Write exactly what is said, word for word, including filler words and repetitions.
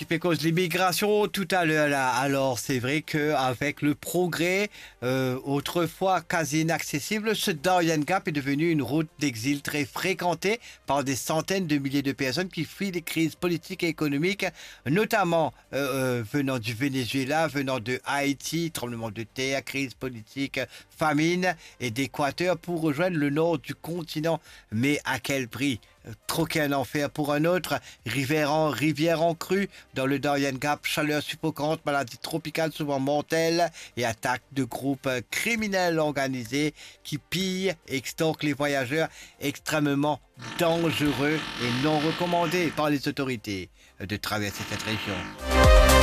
qui fait cause l'immigration tout à l'heure là. Alors c'est vrai qu'avec le progrès, euh, autrefois quasi inaccessible, ce Darien Gap est devenu une route d'exil très fréquentée par des centaines de milliers de personnes qui fuient les crises politiques et économiques, notamment euh, euh, venant du Venezuela, venant de Haïti, tremblement de terre, crise politique, famine, et d'Équateur pour rejoindre le nord du continent. Mais à quel prix? Troquer un enfer pour un autre, rivière en, rivière en crue, dans le Darien Gap, chaleur suffocante, maladies tropicales souvent mortelles et attaques de groupes criminels organisés qui pillent et extorquent les voyageurs, extrêmement dangereux et non recommandés par les autorités de traverser cette région.